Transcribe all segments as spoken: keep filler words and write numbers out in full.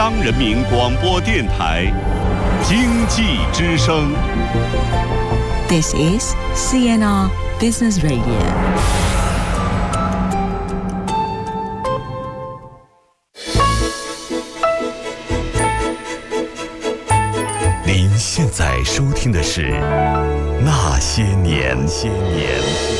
央人民广播电台经济之声。 This is C N R Business Radio。 您现在收听的是《那些年》。些年。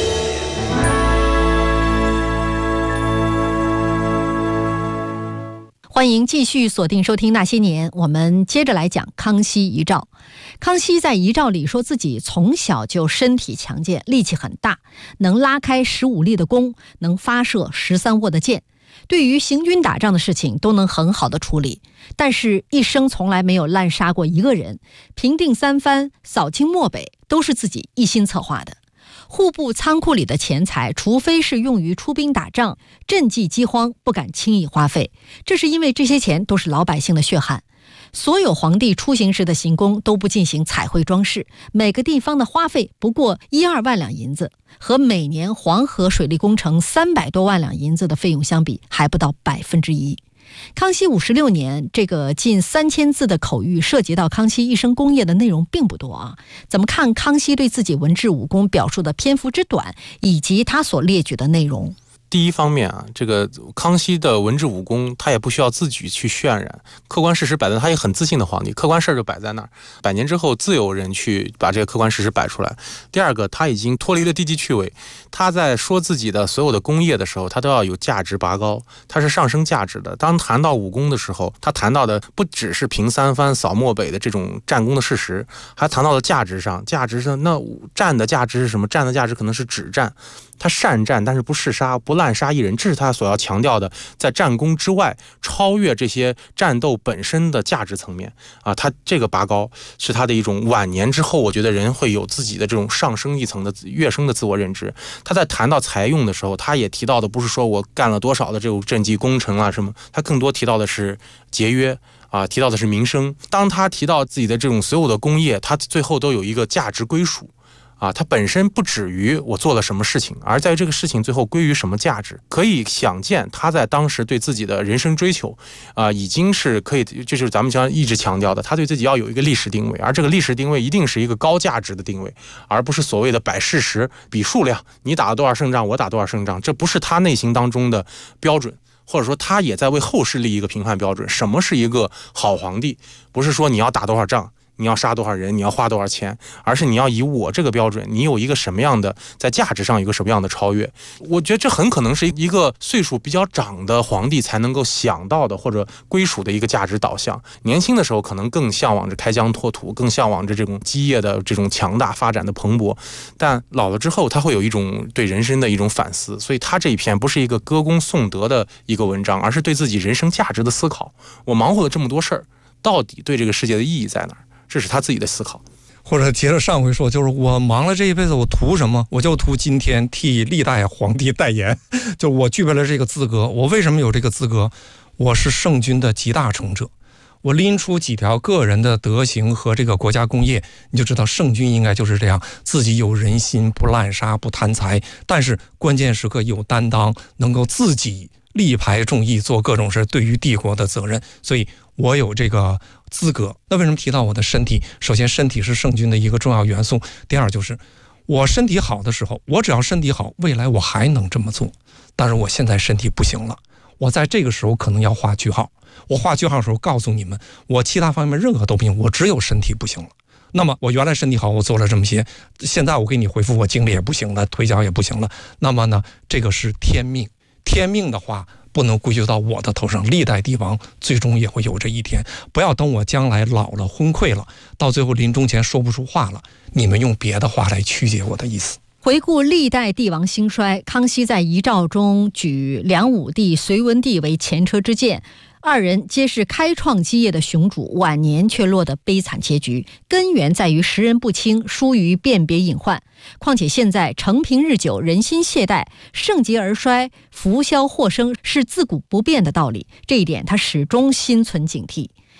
欢迎继续锁定收听《那些年》，我们接着来讲康熙遗诏。康熙在遗诏里说自己从小就身体强健，力气很大，能拉开十五粒的弓，能发射十三握的箭，对于行军打仗的事情都能很好的处理，但是一生从来没有滥杀过一个人，平定三藩，扫清漠北，都是自己一心策划的。户部仓库里的钱财，除非是用于出兵打仗、赈济饥荒，不敢轻易花费。这是因为这些钱都是老百姓的血汗。所有皇帝出行时的行宫都不进行彩绘装饰，每个地方的花费不过一二万两银子，和每年黄河水利工程三百多万两银子的费用相比，还不到百分之一。康熙五十六年，这个近三千字的口谕涉及到康熙一生功业的内容并不多啊。怎么看康熙对自己文治武功表述的篇幅之短，以及他所列举的内容？ 第一方面啊，这个康熙的文治武功，他也不需要自己去渲染，客观事实摆在那，他也很自信的皇帝，客观事就摆在那儿，百年之后自有人去把这个客观事实摆出来。第二个，他已经脱离了低级趣味，他在说自己的所有的功业的时候，他都要有价值拔高，他是上升价值的。当谈到武功的时候，他谈到的不只是平三藩、扫漠北的这种战功的事实，还谈到了价值上，价值上那战的价值是什么？战的价值可能是止战。他善战，但是不嗜杀，不滥杀一人，这是他所要强调的，在战功之外超越这些战斗本身的价值层面啊，他这个拔高是他的一种晚年之后，我觉得人会有自己的这种上升一层的跃升的自我认知。他在谈到财用的时候，他也提到的不是说我干了多少的这种赈济工程啊什么，他更多提到的是节约啊，提到的是民生。当他提到自己的这种所有的功业，他最后都有一个价值归属。啊，它本身不止于我做了什么事情，而在这个事情最后归于什么价值。可以想见，他在当时对自己的人生追求，啊，已经是可以，这就是咱们将一直强调的，他对自己要有一个历史定位，而这个历史定位一定是一个高价值的定位，而不是所谓的摆事实、比数量，你打了多少胜仗，我打多少胜仗，这不是他内心当中的标准。或者说他也在为后世立一个评判标准，什么是一个好皇帝？不是说你要打多少仗，你要杀多少人，你要花多少钱，而是你要以我这个标准，你有一个什么样的在价值上有一个什么样的超越。我觉得这很可能是一个岁数比较长的皇帝才能够想到的或者归属的一个价值导向。年轻的时候可能更向往着开疆拓土，更向往着这种基业的这种强大发展的蓬勃，但老了之后他会有一种对人生的一种反思。所以他这一篇不是一个歌功颂德的一个文章，而是对自己人生价值的思考。我忙活了这么多事儿，到底对这个世界的意义在哪儿？这是他自己的思考。 或者接着上回说，就是我忙了这一辈子，我图什么？我就图今天替历代皇帝代言，就我具备了这个资格。我为什么有这个资格？我是圣君的集大成者。我拎出几条个人的德行和这个国家功业，你就知道圣君应该就是这样，自己有人心，不滥杀，不贪财，但是关键时刻有担当，能够自己力排众议，做各种事，对于帝国的责任。所以我有这个资格。那为什么提到我的身体？首先，身体是圣君的一个重要元素。第二，就是我身体好的时候，我只要身体好，未来我还能这么做。但是我现在身体不行了，我在这个时候可能要画句号。我画句号的时候告诉你们，我其他方面任何都不行，我只有身体不行了。那么我原来身体好，我做了这么些，现在我给你回复，我精力也不行了，腿脚也不行了。那么呢，这个是天命。天命的话不能归咎到我的头上，历代帝王最终也会有这一天。不要等我将来老了昏聩了，到最后临终前说不出话了，你们用别的话来曲解我的意思。 回顾历代帝王兴衰，康熙在遗诏中举梁武帝、隋文帝为前车之鉴，二人皆是开创基业的雄主，晚年却落得悲惨结局，根源在于识人不清，疏于辨别隐患。况且现在承平日久，人心懈怠，盛极而衰，浮消或生是自古不变的道理，这一点他始终心存警惕。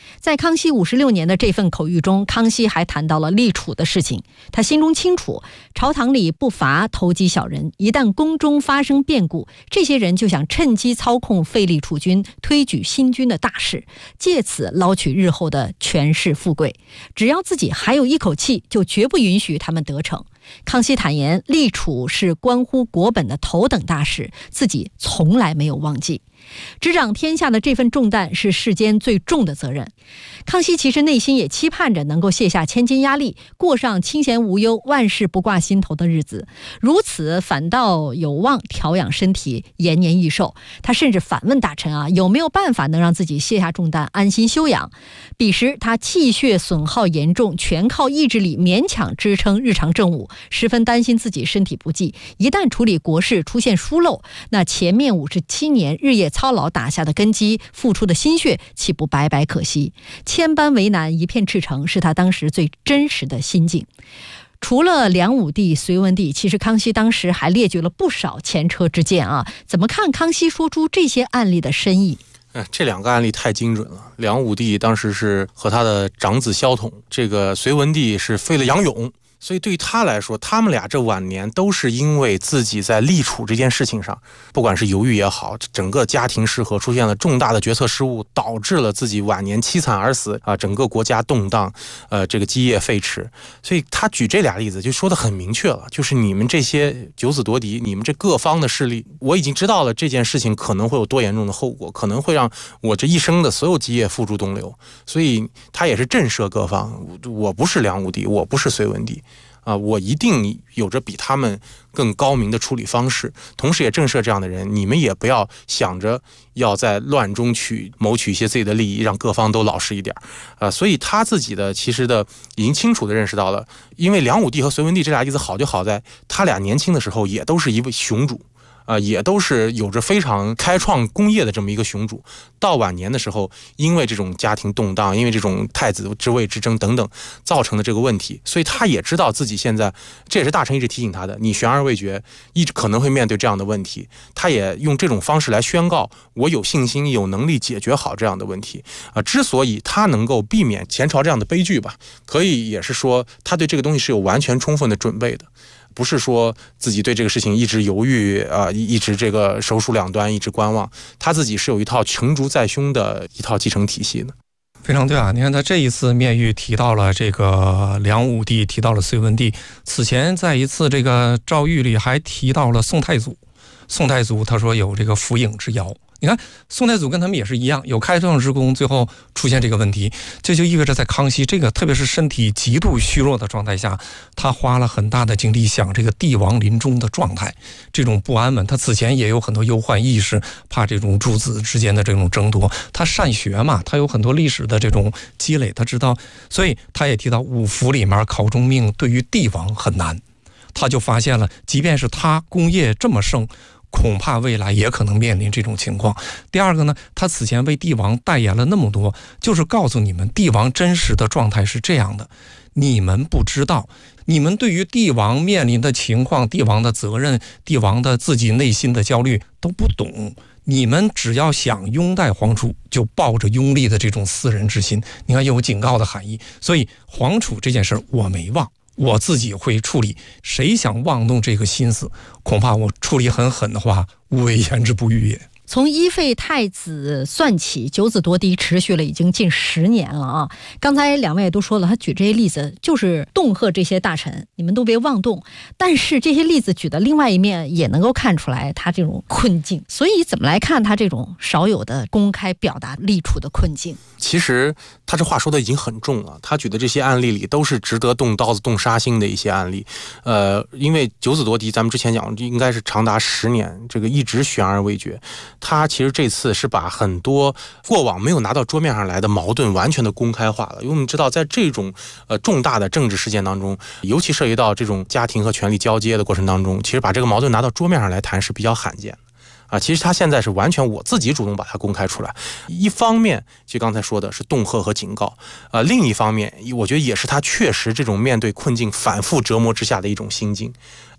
在康熙五十六年的这份口谕中，康熙还谈到了立储的事情。他心中清楚，朝堂里不乏投机小人，一旦宫中发生变故，这些人就想趁机操控废立储军，推举新君的大事，借此捞取日后的权势富贵。只要自己还有一口气，就绝不允许他们得逞。康熙坦言，立储是关乎国本的头等大事，自己从来没有忘记。执掌天下的这份重担是世间最重的责任。康熙其实内心也期盼着能够卸下千斤压力，过上清闲无忧、万事不挂心头的日子，如此反倒有望调养身体，延年益寿。他甚至反问大臣啊，有没有办法能让自己卸下重担，安心休养？彼时他气血损耗严重，全靠意志力勉强支撑日常政务，十分担心自己身体不济，一旦处理国事出现疏漏，那前面五十七年日夜操劳打下的根基，付出的心血岂不白白可惜？千般为难，一片赤诚，是他当时最真实的心境。除了梁武帝、隋文帝，其实康熙当时还列举了不少前车之鉴啊。怎么看康熙说出这些案例的深意？ 哎，这两个案例太精准了。梁武帝当时是和他的长子萧统，这个隋文帝是废了杨勇。所以对于他来说，他们俩这晚年都是因为自己在立储这件事情上，不管是犹豫也好，整个家庭失和，出现了重大的决策失误，导致了自己晚年凄惨而死啊，整个国家动荡，呃，这个基业废弛。所以他举这俩例子就说得很明确了，就是你们这些九子夺嫡，你们这各方的势力，我已经知道了这件事情可能会有多严重的后果，可能会让我这一生的所有基业付诸东流。所以他也是震慑各方，我不是梁武帝，我不是隋文帝。啊，我一定有着比他们更高明的处理方式，同时也震慑这样的人，你们也不要想着要在乱中去谋取一些自己的利益，让各方都老实一点。啊，所以他自己的其实的已经清楚地认识到了，因为梁武帝和隋文帝这俩例子好就好在，他俩年轻的时候也都是一位雄主。啊、呃，也都是有着非常开创功业的这么一个雄主。到晚年的时候，因为这种家庭动荡，因为这种太子之位之争等等造成的这个问题，所以他也知道自己现在，这也是大臣一直提醒他的，你悬而未决，一直可能会面对这样的问题。他也用这种方式来宣告，我有信心、有能力解决好这样的问题。啊、呃，之所以他能够避免前朝这样的悲剧吧，可以也是说他对这个东西是有完全充分的准备的。不是说自己对这个事情一直犹豫啊、呃，一直这个手鼠两端，一直观望，他自己是有一套成竹在胸的一套继承体系的。 非常对啊！你看他这一次面谕提到了这个梁武帝，提到了隋文帝，此前在一次这个诏谕里还提到了宋太祖。宋太祖他说有这个伏影之谣。你看宋太祖跟他们也是一样，有开创之功，最后出现这个问题，这就意味着在康熙这个特别是身体极度虚弱的状态下，他花了很大的精力想这个帝王临终的状态，这种不安稳。他此前也有很多忧患意识，怕这种诸子之间的这种争夺。他善学嘛，他有很多历史的这种积累，他知道，所以他也提到五福里面考中命对于帝王很难。他就发现了，即便是他功业这么盛，恐怕未来也可能面临这种情况。第二个呢，他此前为帝王代言了那么多，就是告诉你们帝王真实的状态是这样的，你们不知道，你们对于帝王面临的情况、帝王的责任、帝王的自己内心的焦虑都不懂。你们只要想拥戴皇储，就抱着拥立的这种私人之心，你看有警告的含义。所以皇储这件事我没忘，我自己会处理，谁想妄动这个心思，恐怕我处理很狠的话，无为言之不预也。 从一废太子算起，九子夺嫡持续了已经近十年了啊！刚才两位也都说了，他举这些例子就是恫吓这些大臣，你们都别妄动。但是这些例子举的另外一面也能够看出来他这种困境，所以怎么来看他这种少有的公开表达立储的困境？ 其实他这话说的已经很重了，他举的这些案例里都是值得动刀子动杀心的一些案例。呃，因为九子夺嫡，咱们之前讲应该是长达十年，这个一直悬而未决。他其实这次是把很多过往没有拿到桌面上来的矛盾完全的公开化了，因为我们知道在这种呃重大的政治事件当中，尤其涉及到这种家庭和权力交接的过程当中，其实把这个矛盾拿到桌面上来谈是比较罕见的。啊，其实他现在是完全我自己主动把它公开出来。一方面，就刚才说的是恫吓和警告，呃，另一方面，我觉得也是他确实这种面对困境反复折磨之下的一种心境。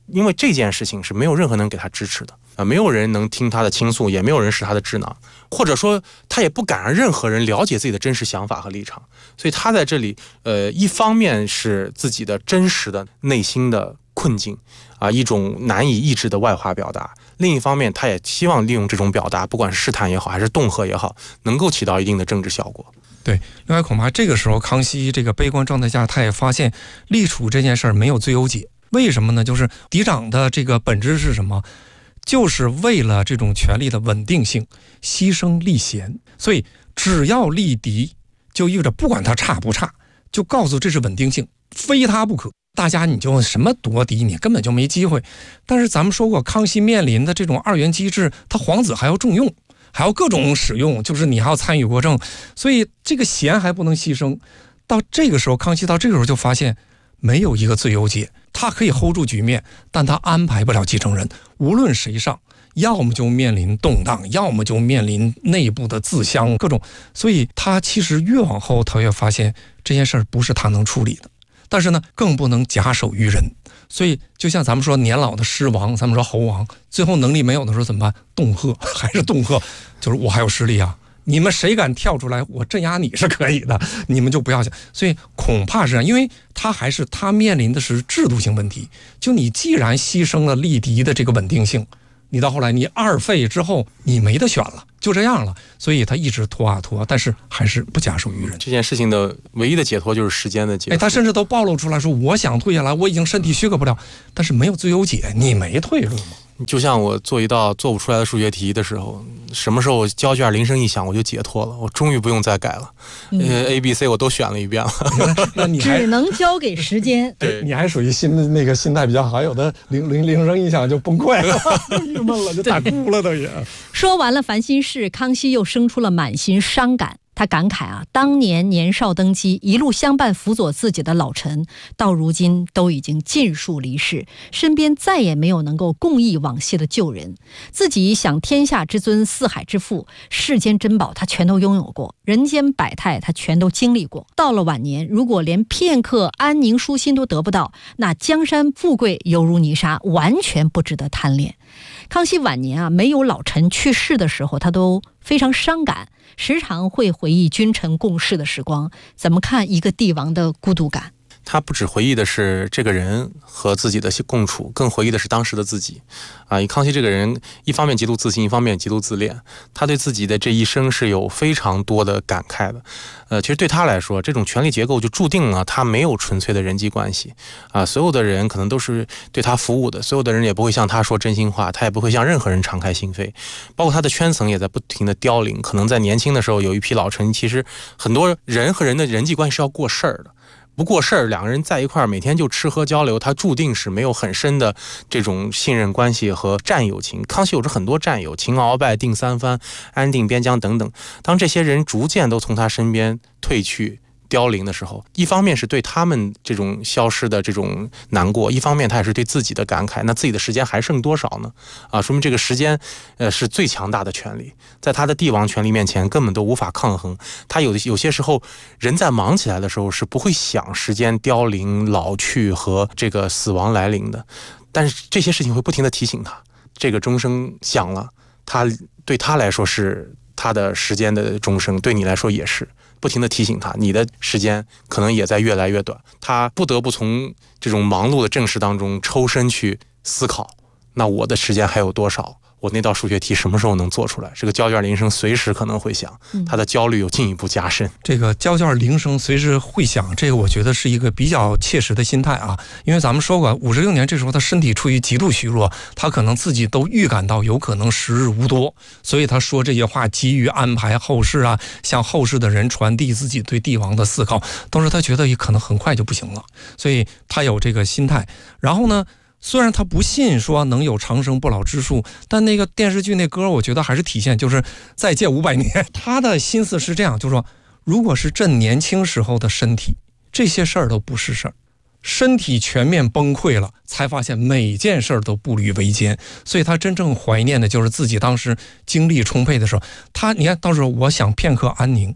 因为这件事情是没有任何人给他支持的啊，没有人能听他的倾诉，也没有人是他的智囊，或者说他也不敢让任何人了解自己的真实想法和立场。所以他在这里，呃，一方面是自己的真实的内心的困境啊，一种难以抑制的外化表达；另一方面，他也希望利用这种表达，不管是试探也好，还是恫吓也好，能够起到一定的政治效果。 对，另外恐怕这个时候康熙这个悲观状态下，他也发现立储这件事儿没有最优解。为什么呢？就是嫡长的这个本质是什么？就是为了这种权力的稳定性，牺牲立贤。所以只要立嫡，就意味着不管他差不差，就告诉这是稳定性，非他不可。大家你就什么夺嫡，你根本就没机会。但是咱们说过，康熙面临的这种二元机制，他皇子还要重用，还要各种使用，就是你还要参与国政，所以这个贤还不能牺牲。到这个时候，康熙到这个时候就发现没有一个最优解，他可以 hold 住局面，但他安排不了继承人，无论谁上，要么就面临动荡，要么就面临内部的自相各种。所以他其实越往后，他越发现这件事儿不是他能处理的，但是呢，更不能假手于人。所以就像咱们说年老的狮王，咱们说猴王，最后能力没有的时候怎么办？恫吓，还是恫吓，就是我还有实力啊，你们谁敢跳出来，我镇压你是可以的，你们就不要想。所以恐怕是，因为他还是他面临的是制度性问题，就你既然牺牲了立嫡的这个稳定性，你到后来你二废之后，你没得选了，就这样了。所以他一直拖啊拖，但是还是不假手于人。 这件事情的唯一的解脱就是时间的解脱。 哎，他甚至都暴露出来说，我想退下来，我已经身体许可不了，但是没有最优解，你没退路吗？ 就像我做一道做不出来的数学题的时候，什么时候交卷铃声一响，我就解脱了，我终于不用再改了。嗯、呃 A B C 我都选了一遍了。 那你还只能交给时间。 对，你还属于心那个心态比较好，有的铃铃铃声一响就崩溃了，郁闷了，就大哭了都也。 说完了烦心事，康熙又生出了满心伤感。他感慨啊，当年年少登基，一路相伴辅佐自己的老臣，到如今都已经尽数离世，身边再也没有能够共忆往昔的旧人。自己享天下之尊，四海之富，世间珍宝他全都拥有过，人间百态他全都经历过。到了晚年，如果连片刻安宁舒心都得不到，那江山富贵犹如泥沙，完全不值得贪恋。康熙晚年啊，没有老臣去世的时候，他都非常伤感，时常会回忆君臣共事的时光。怎么看一个帝王的孤独感？ 他不只回忆的是这个人和自己的共处，更回忆的是当时的自己啊。以康熙这个人，一方面极度自信，一方面极度自恋，他对自己的这一生是有非常多的感慨的。呃，其实对他来说，这种权力结构就注定了他没有纯粹的人际关系啊。所有的人可能都是对他服务的，所有的人也不会向他说真心话，他也不会向任何人敞开心扉。包括他的圈层也在不停的凋零。可能在年轻的时候，有一批老臣，其实很多人和人的人际关系是要过事儿的。不过事儿，两个人在一块儿每天就吃喝交流，他注定是没有很深的这种信任关系和战友情。康熙有着很多战友，秦鳌拜、定三藩、安定边疆等等。当这些人逐渐都从他身边退去凋零的时候，一方面是对他们这种消失的这种难过，一方面他也是对自己的感慨。那自己的时间还剩多少呢？啊，说明这个时间，呃，是最强大的权力，在他的帝王权力面前根本都无法抗衡。他有有些时候，人在忙起来的时候是不会想时间凋零、老去和这个死亡来临的，但是这些事情会不停地提醒他，这个钟声响了，他对他来说是他的时间的钟声，对你来说也是。不停地提醒他，你的时间可能也在越来越短。他不得不从这种忙碌的政事当中抽身去思考，那我的时间还有多少？我那道数学题什么时候能做出来？这个交卷铃声随时可能会响，他的焦虑又进一步加深。 这个交卷铃声随时会响，这个我觉得是一个比较切实的心态啊。因为咱们说过，五十六年这时候他身体处于极度虚弱，他可能自己都预感到有可能时日无多，所以他说这些话急于安排后事啊，向后世的人传递自己对帝王的思考，都是他觉得也可能很快就不行了，所以他有这个心态。然后呢，虽然他不信说能有长生不老之术，但那个电视剧那歌我觉得还是体现，就是再借五百年。他的心思是这样，就是说如果是朕年轻时候的身体，这些事儿都不是事儿，身体全面崩溃了，才发现每件事儿都步履维艰。所以他真正怀念的就是自己当时精力充沛的时候。他你看到时候我想片刻安宁，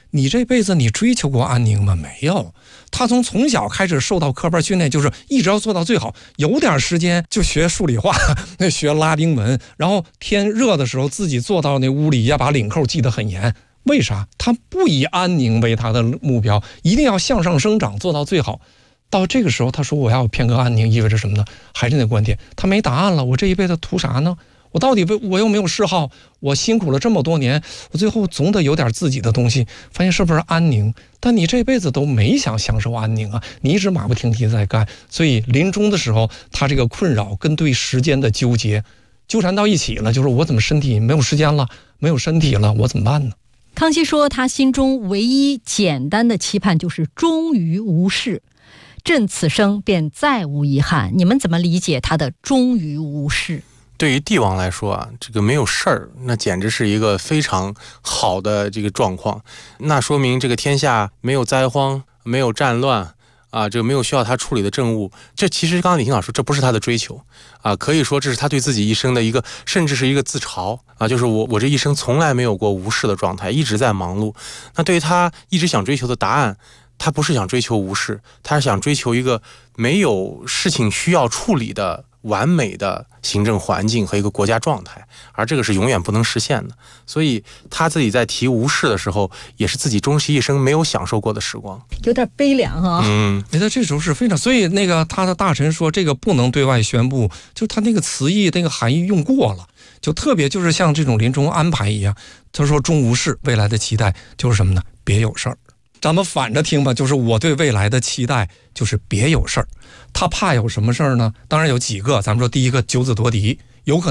你这辈子你追求过安宁吗？没有。他从从小开始受到科班训练，就是一直要做到最好，有点时间就学数理化，学拉丁文，然后天热的时候自己坐到那屋里，要把领扣系得很严。为啥？他不以安宁为他的目标，一定要向上生长，做到最好。到这个时候他说我要片刻安宁，意味着什么呢？还是那观点，他没答案了。我这一辈子图啥呢？我到底我又没有嗜好，我辛苦了这么多年，我最后总得有点自己的东西，发现是不是安宁？但你这辈子都没想享受安宁啊，你一直马不停蹄在干，所以临终的时候，他这个困扰跟对时间的纠结纠缠到一起了，就是我怎么身体没有时间了，没有身体了，我怎么办呢？ 康熙说他心中唯一简单的期盼就是终于无事，朕此生便再无遗憾。你们怎么理解他的终于无事？ 对于帝王来说啊，这个没有事儿，那简直是一个非常好的这个状况。那说明这个天下没有灾荒，没有战乱啊，这个没有需要他处理的政务。这其实刚刚李厅长说，这不是他的追求啊，可以说这是他对自己一生的一个，甚至是一个自嘲啊，就是我我这一生从来没有过无事的状态，一直在忙碌。那对于他一直想追求的答案，他不是想追求无事，他是想追求一个没有事情需要处理的完美的行政环境和一个国家状态，而这个是永远不能实现的。所以他自己在提无事的时候，也是自己终其一生没有享受过的时光， 有点悲凉啊。 嗯， 没在这时候是非常，所以那个他的大臣说这个不能对外宣布，就他那个词义那个含义用过了，就特别就是像这种临终安排一样。他说终无事，未来的期待就是什么呢？别有事儿。咱们反着听吧，就是我对未来的期待就是别有事儿。他怕有什么事儿呢？当然有几个，咱们说第一个九子夺嫡，有可能